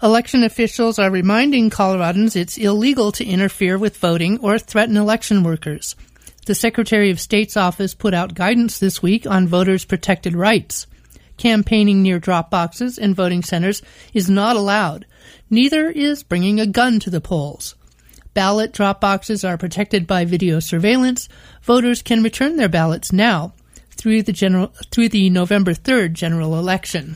Election officials are reminding Coloradans it's illegal to interfere with voting or threaten election workers. The Secretary of State's office put out guidance this week on voters' protected rights. Campaigning near drop boxes and voting centers is not allowed. Neither is bringing a gun to the polls. Ballot drop boxes are protected by video surveillance. Voters can return their ballots now through the November 3rd general election.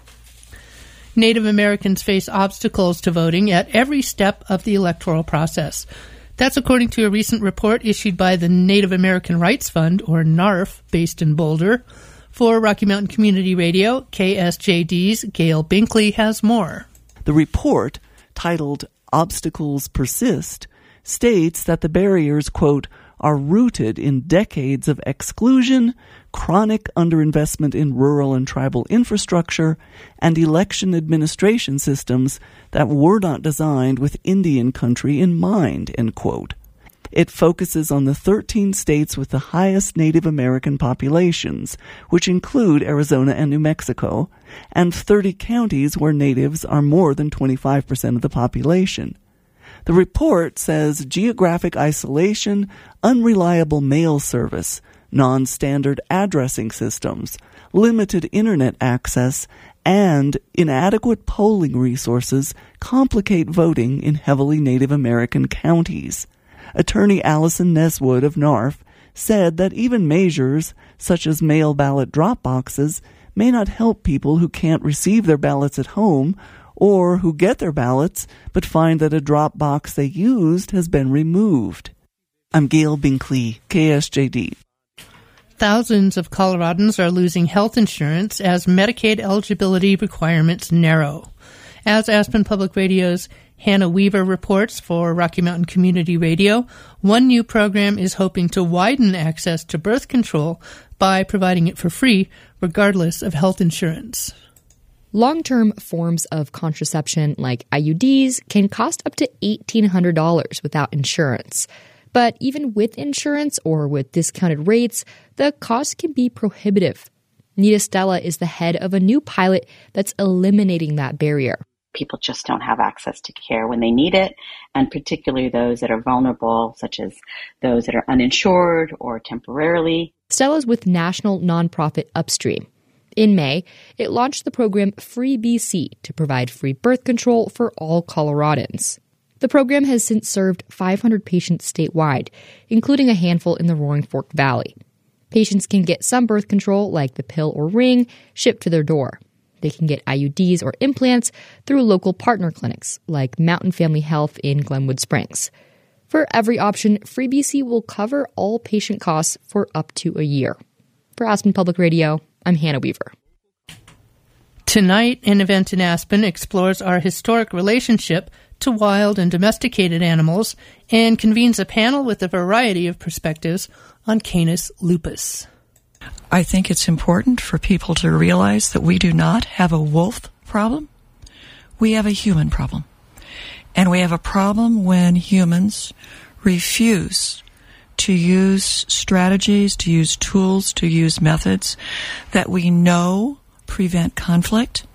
Native Americans face obstacles to voting at every step of the electoral process. That's according to a recent report issued by the Native American Rights Fund, or NARF, based in Boulder. For Rocky Mountain Community Radio, KSJD's Gail Binkley has more. The report, titled Obstacles Persist, states that the barriers, quote, are rooted in decades of exclusion, chronic underinvestment in rural and tribal infrastructure, and election administration systems that were not designed with Indian country in mind, end quote. It focuses on the 13 states with the highest Native American populations, which include Arizona and New Mexico, and 30 counties where natives are more than 25% of the population. The report says geographic isolation, unreliable mail service, non-standard addressing systems, limited internet access, and inadequate polling resources complicate voting in heavily Native American counties. Attorney Allison Neswood of NARF said that even measures such as mail ballot drop boxes may not help people who can't receive their ballots at home or who get their ballots but find that a drop box they used has been removed. I'm Gail Binkley, KSJD. Thousands of Coloradans are losing health insurance as Medicaid eligibility requirements narrow. As Aspen Public Radio's Hannah Weaver reports for Rocky Mountain Community Radio, one new program is hoping to widen access to birth control by providing it for free, regardless of health insurance. Long-term forms of contraception like IUDs can cost up to $1,800 without insurance. But even with insurance or with discounted rates, the cost can be prohibitive. Nita Stella is the head of a new pilot that's eliminating that barrier. People just don't have access to care when they need it, and particularly those that are vulnerable, such as those that are uninsured or temporarily. Stella's with national nonprofit Upstream. In May, it launched the program Free BC to provide free birth control for all Coloradans. The program has since served 500 patients statewide, including a handful in the Roaring Fork Valley. Patients can get some birth control, like the pill or ring, shipped to their door. They can get IUDs or implants through local partner clinics, like Mountain Family Health in Glenwood Springs. For every option, Free BC will cover all patient costs for up to a year. For Aspen Public Radio, I'm Hannah Weaver. Tonight, an event in Aspen explores our historic relationship to wild and domesticated animals and convenes a panel with a variety of perspectives on Canis lupus. I think it's important for people to realize that we do not have a wolf problem. We have a human problem. And we have a problem when humans refuse to use strategies, to use tools, to use methods that we know prevent conflict.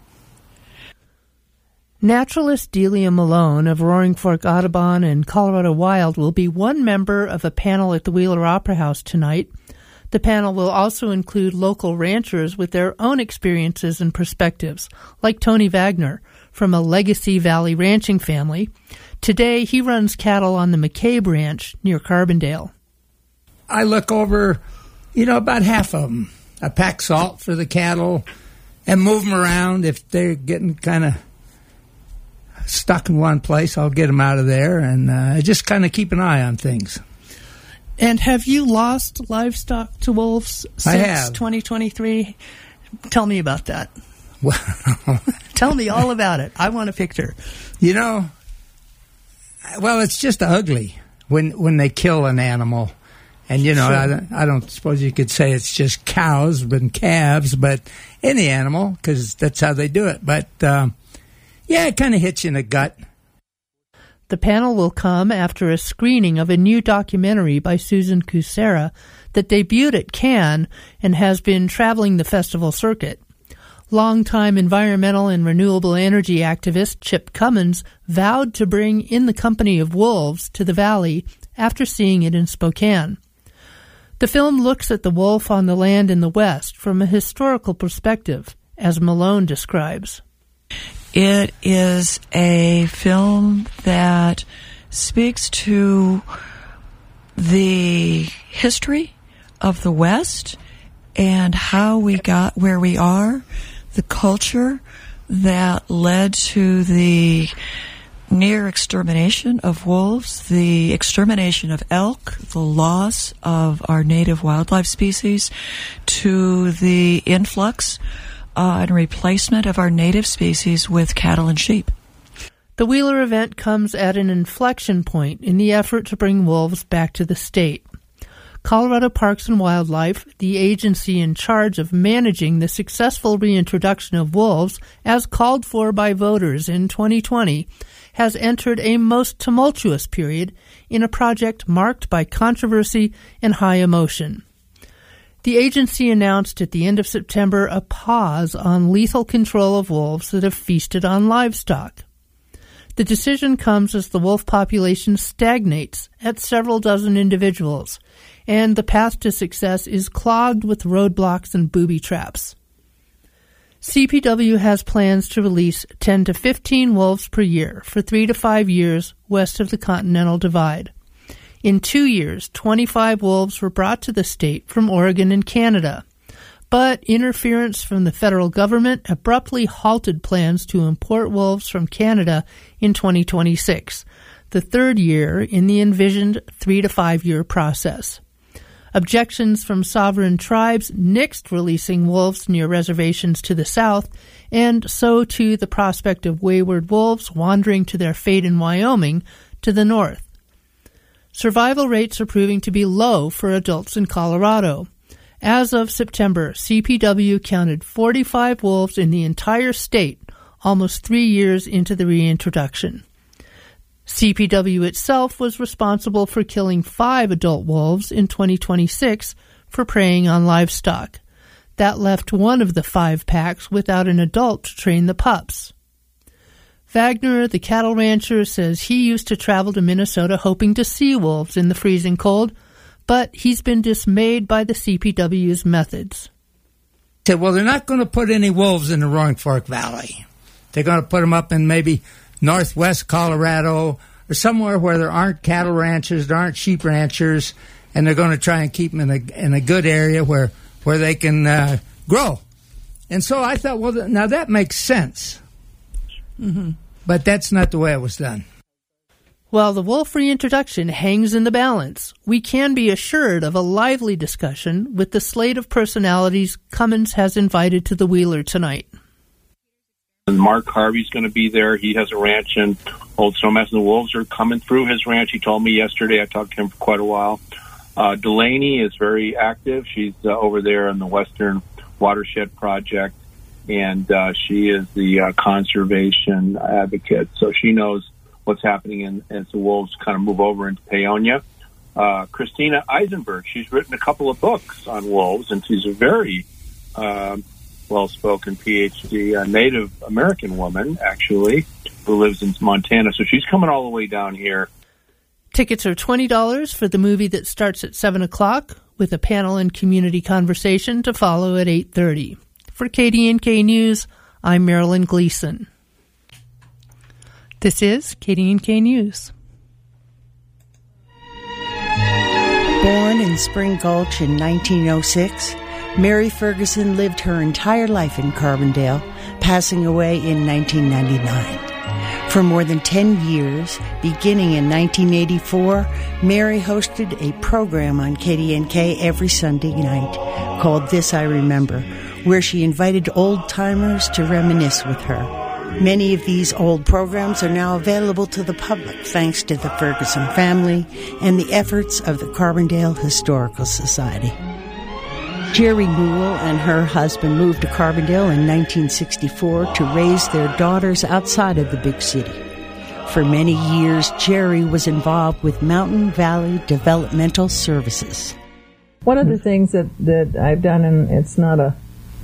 Naturalist Delia Malone of Roaring Fork Audubon and Colorado Wild will be one member of a panel at the Wheeler Opera House tonight. The panel will also include local ranchers with their own experiences and perspectives, like Tony Wagner from a Legacy Valley ranching family. Today, he runs cattle on the McCabe Ranch near Carbondale. I look over, about half of them. I pack salt for the cattle and move them around. If they're getting kind of stuck in one place, I'll get them out of there, and I just kind of keep an eye on things. And have you lost livestock to wolves since 2023? Tell me about that. Well, tell me all about it. I want a picture. Well, it's just ugly when they kill an animal. And, sure. I don't suppose you could say it's just cows and calves, but any animal, because that's how they do it. But, it kind of hits you in the gut. The panel will come after a screening of a new documentary by Susan Kucera that debuted at Cannes and has been traveling the festival circuit. Longtime environmental and renewable energy activist Chip Cummins vowed to bring In the Company of Wolves to the valley after seeing it in Spokane. The film looks at the wolf on the land in the West from a historical perspective, as Malone describes. It is a film that speaks to the history of the West and how we got where we are, the culture that led to the near extermination of wolves, the extermination of elk, the loss of our native wildlife species, to the influx and replacement of our native species with cattle and sheep. The Wheeler event comes at an inflection point in the effort to bring wolves back to the state. Colorado Parks and Wildlife, the agency in charge of managing the successful reintroduction of wolves as called for by voters in 2020, has entered a most tumultuous period in a project marked by controversy and high emotion. The agency announced at the end of September a pause on lethal control of wolves that have feasted on livestock. The decision comes as the wolf population stagnates at several dozen individuals, and the path to success is clogged with roadblocks and booby traps. CPW has plans to release 10 to 15 wolves per year for 3 to 5 years west of the Continental Divide. In 2 years, 25 wolves were brought to the state from Oregon and Canada, but interference from the federal government abruptly halted plans to import wolves from Canada in 2026, the third year in the envisioned 3 to 5 year process. Objections from sovereign tribes nixed releasing wolves near reservations to the south, and so too the prospect of wayward wolves wandering to their fate in Wyoming to the north. Survival rates are proving to be low for adults in Colorado. As of September, CPW counted 45 wolves in the entire state, almost 3 years into the reintroduction. CPW itself was responsible for killing 5 adult wolves in 2026 for preying on livestock. That left one of the 5 packs without an adult to train the pups. Wagner, the cattle rancher, says he used to travel to Minnesota hoping to see wolves in the freezing cold, but he's been dismayed by the CPW's methods. Said, well, they're not going to put any wolves in the Roaring Fork Valley. They're going to put them up in maybe northwest Colorado or somewhere where there aren't cattle ranchers, there aren't sheep ranchers, and they're going to try and keep them in a good area where they can grow. And so I thought, well, now that makes sense. Mm-hmm. But that's not the way it was done. While the wolf reintroduction hangs in the balance, we can be assured of a lively discussion with the slate of personalities Cummins has invited to the Wheeler tonight. Mark Harvey's going to be there. He has a ranch in Old Snowmass, and the wolves are coming through his ranch. He told me yesterday. I talked to him for quite a while. Delaney is very active. She's over there in the Western Watershed Project, and she is the conservation advocate. So she knows what's happening as the wolves kind of move over into Paonia. Christina Eisenberg, she's written a couple of books on wolves, and she's a very well-spoken PhD, Native American woman, actually, who lives in Montana. So she's coming all the way down here. Tickets are $20 for the movie that starts at 7 o'clock, with a panel and community conversation to follow at 8:30. For KDNK News, I'm Marilyn Gleason. This is KDNK News. Born in Spring Gulch in 1906, Mary Ferguson lived her entire life in Carbondale, passing away in 1999. For more than 10 years, beginning in 1984, Mary hosted a program on KDNK every Sunday night called This I Remember, where she invited old-timers to reminisce with her. Many of these old programs are now available to the public thanks to the Ferguson family and the efforts of the Carbondale Historical Society. Jerry Newell and her husband moved to Carbondale in 1964 to raise their daughters outside of the big city. For many years, Jerry was involved with Mountain Valley Developmental Services. One of the things that I've done, and it's not a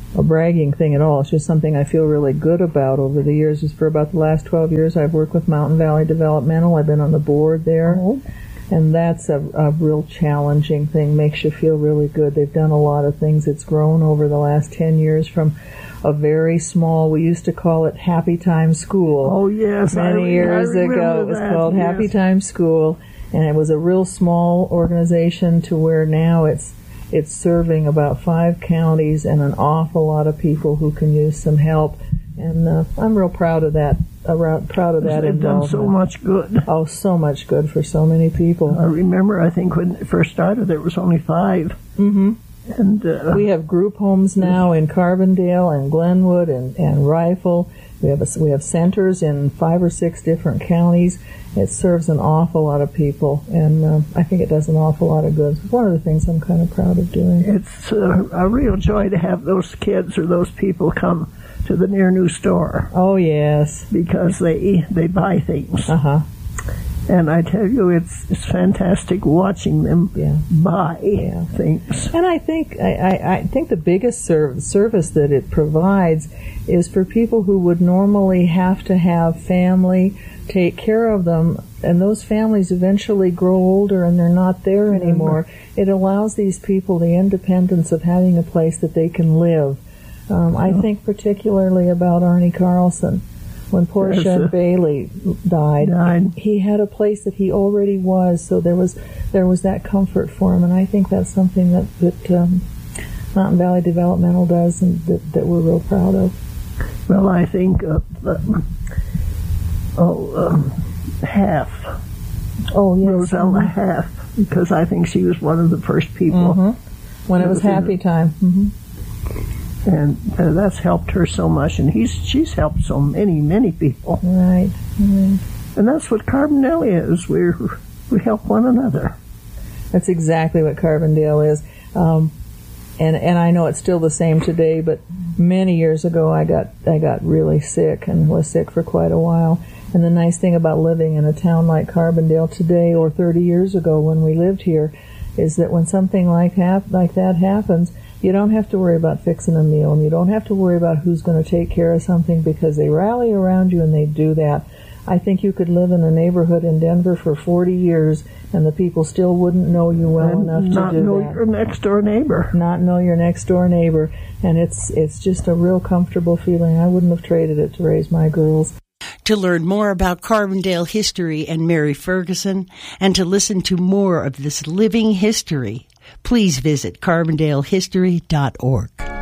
a bragging thing at all. It's just something I feel really good about over the years. Just for about the last 12 years, I've worked with Mountain Valley Developmental. I've been on the board there. Oh. And that's a real challenging thing. Makes you feel really good. They've done a lot of things. It's grown over the last 10 years from a very small, we used to call it Happy Time School. Oh, yes. Many years ago. It was called Happy Time School. And it was a real small organization to where now it's serving about 5 counties and an awful lot of people who can use some help. And I'm real proud of that. Proud of that involvement. They've done so much good. Oh, so much good for so many people. I remember, I think when it first started, there was only 5. Mm-hmm. And we have group homes now in Carbondale and Glenwood and Rifle. We have centers in 5 or 6 different counties. It serves an awful lot of people, and I think it does an awful lot of good. It's one of the things I'm kind of proud of doing. It's a real joy to have those kids or those people come to the near new store. Oh, yes. Because they buy things. Uh-huh. And I tell you, it's fantastic watching them buy things. And I think the biggest service that it provides is for people who would normally have to have family take care of them, and those families eventually grow older and they're not there anymore. It allows these people the independence of having a place that they can live. I think particularly about Arnie Carlson. When Portia Bailey died, he had a place that he already was, so there was that comfort for him, and I think that's something that Mountain Valley Developmental does, and that we're real proud of. Well, I think Half. Oh, yes. Rosella Half, because I think she was one of the first people. Mm-hmm. When it was Happy Time. Mm-hmm. And that's helped her so much, and she's helped so many people. Right. Mm-hmm. And that's what Carbondale is. We help one another. That's exactly what Carbondale is. And I know it's still the same today, but many years ago I got really sick and was sick for quite a while. And the nice thing about living in a town like Carbondale today, or 30 years ago when we lived here, is that when something like that happens, you don't have to worry about fixing a meal, and you don't have to worry about who's going to take care of something, because they rally around you and they do that. I think you could live in a neighborhood in Denver for 40 years and the people still wouldn't know you well enough to do that. Not know your next door neighbor. Not know your next door neighbor. And it's just a real comfortable feeling. I wouldn't have traded it to raise my girls. To learn more about Carbondale history and Mary Ferguson, and to listen to more of this living history, please visit carbondalehistory.org.